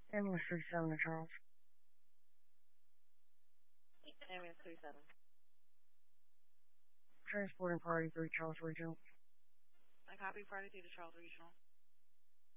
Ambulance 37 to Charles. Ambulance 37. Transporting Priority 3 Charles Regional. I copy Priority 3 to Charles Regional.